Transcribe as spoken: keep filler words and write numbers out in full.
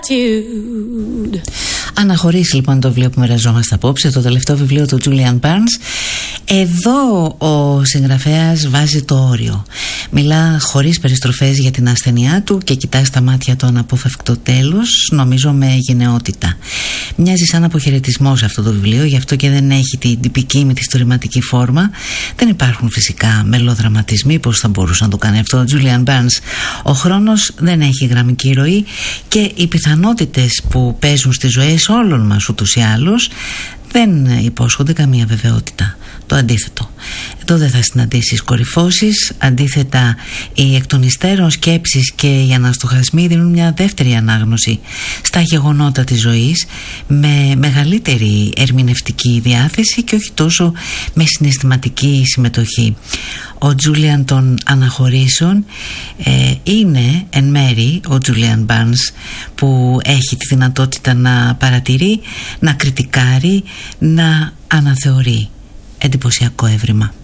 Αναχωρήσει λοιπόν το βιβλίο που μοιραζόμαστε απόψε, το τελευταίο βιβλίο του Julian Barnes. Εδώ ο συγγραφέας βάζει το όριο. Μιλά χωρίς περιστροφές για την ασθενειά του και κοιτά στα μάτια το αναπόφευκτο τέλος, νομίζω με γενναιότητα. Μοιάζει σαν αποχαιρετισμός αυτό το βιβλίο, γι' αυτό και δεν έχει την τυπική μυθιστορηματική φόρμα. Δεν υπάρχουν φυσικά μελοδραματισμοί, πώς θα μπορούσε να το κάνει αυτό ο Julian Barnes. Ο χρόνος δεν έχει γραμμική ροή και οι πιθανότητες που παίζουν στις ζωές όλων μας ούτως ή άλλως δεν υπόσχονται καμία βεβαιότητα. Το αντίθετο. Εδώ δεν θα συναντήσεις κορυφώσεις. Αντίθετα, οι εκ των υστέρων σκέψεις και οι αναστοχασμοί δίνουν μια δεύτερη ανάγνωση στα γεγονότα της ζωής, με μεγαλύτερη ερμηνευτική διάθεση και όχι τόσο με συναισθηματική συμμετοχή. Ο Τζούλιαν των αναχωρήσεων ε, είναι εν μέρη ο Julian Barnes, που έχει τη δυνατότητα να παρατηρεί, να κριτικάρει, να αναθεωρεί. Εντυπωσιακό έβριμα.